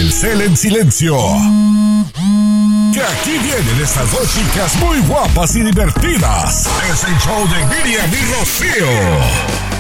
Telcel en silencio. Que aquí vienen estas dos chicas muy guapas y divertidas. Es el show de Miriam y Rocío.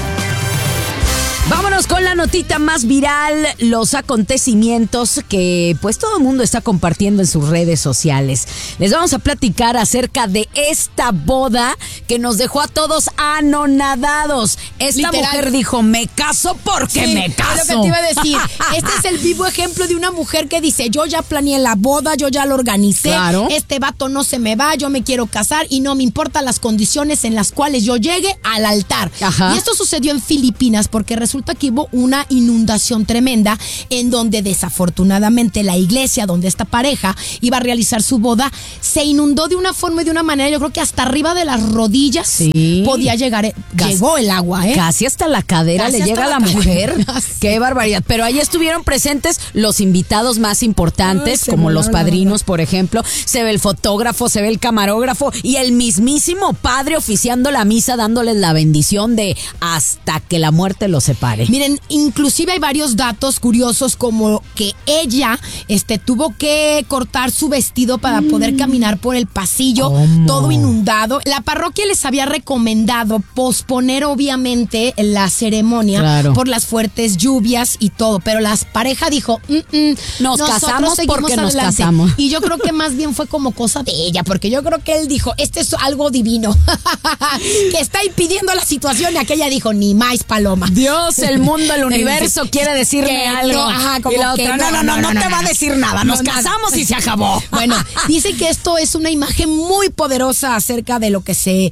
Vámonos con la notita más viral, los acontecimientos que pues todo el mundo está compartiendo en sus redes sociales. Les vamos a platicar acerca de esta boda que nos dejó a todos anonadados. Esta mujer dijo, me caso porque me caso. Es lo que te iba a decir. Este es el vivo ejemplo de una mujer que dice, yo ya planeé la boda, yo ya lo organicé. Claro. Este vato no se me va, yo me quiero casar y no me importan las condiciones en las cuales yo llegue al altar. Ajá. Y esto sucedió en Filipinas porque resulta que hubo una inundación tremenda en donde desafortunadamente la iglesia donde esta pareja iba a realizar su boda se inundó de una forma y de una manera, yo creo que hasta arriba de las rodillas podía llegar, llegó el agua, casi hasta la cadera le llega a la mujer. Qué barbaridad. Pero ahí estuvieron presentes los invitados más importantes, como los padrinos, por ejemplo. Se ve el fotógrafo, se ve el camarógrafo y el mismísimo padre oficiando la misa, dándoles la bendición de hasta que la muerte los separe. Miren, inclusive hay varios datos curiosos como que ella tuvo que cortar su vestido para poder caminar por el pasillo, todo inundado. La parroquia les había recomendado posponer obviamente la ceremonia por las fuertes lluvias y todo, pero la pareja dijo, nos casamos porque nos casamos. Y yo creo que más bien fue como cosa de ella, porque yo creo que él dijo, este es algo divino que está impidiendo la situación, y aquella dijo, ni más paloma. Dios, el mundo, el universo quiere decirme algo. Como y la otra, no te va a decir nada. Nos casamos y se acabó. Bueno, dice que esto es una imagen muy poderosa acerca de lo que se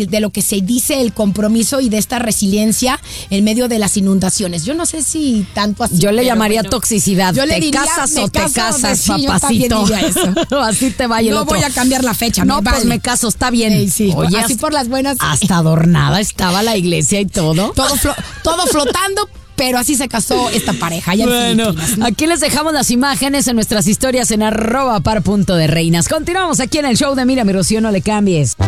dice el compromiso y de esta resiliencia en medio de las inundaciones. Yo no sé si tanto así. Yo le llamaría toxicidad. Yo le diría, casas o te casas, sí, papacito. Eso. Así te va y el no otro. Voy a cambiar la fecha. No, pues me caso, está bien. Sí. Oye, así por las buenas. Hasta adornada estaba la iglesia y todo. Todo flotando. Pero así se casó esta pareja. Bueno, aquí les dejamos las imágenes en nuestras historias en @par.de reinas. Continuamos aquí en el show de Miriam y Rocío, no le cambies.